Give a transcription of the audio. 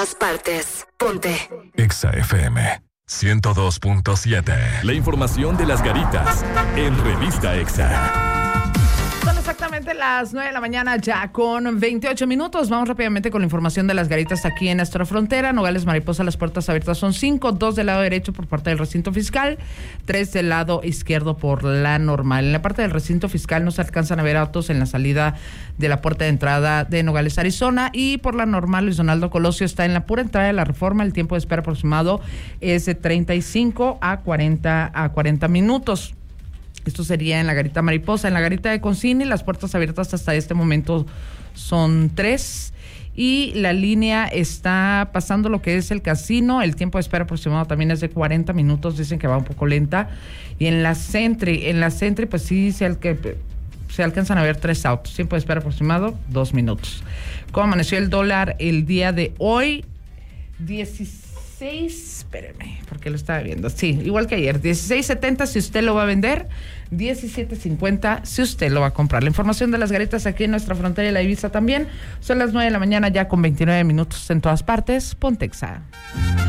partes. Ponte Exa FM 102.7. La información de las garitas en Revista Exa. Son exactamente las 9 de la mañana ya con 28 minutos. Vamos rápidamente con la información de las garitas aquí en nuestra frontera. Nogales Mariposa, las puertas abiertas son 5, 2 del lado derecho por parte del recinto fiscal, 3 del lado izquierdo por la normal. En la parte del recinto fiscal no se alcanzan a ver autos en la salida de la puerta de entrada de Nogales, Arizona, y por la normal Luis Donaldo Colosio está en la pura entrada de la Reforma. El tiempo de espera aproximado es de 35 a 40 minutos. Esto sería en la garita Mariposa. En la garita de Concini, las puertas abiertas hasta este momento son 3 y la línea está pasando lo que es el casino. El tiempo de espera aproximado también es de 40 minutos, dicen que va un poco lenta. Y en la Sentry pues sí se alcanzan a ver 3 autos. Tiempo de espera aproximado 2 minutos. ¿Cómo amaneció el dólar el día de hoy? 16, espéreme, porque lo estaba viendo. Sí, igual que ayer, 16.70 si usted lo va a vender, 17.50 si usted lo va a comprar. La información de las garitas aquí en nuestra frontera y la Ibiza también. Son las 9 de la mañana ya con 29 minutos en todas partes. Ponte Exa.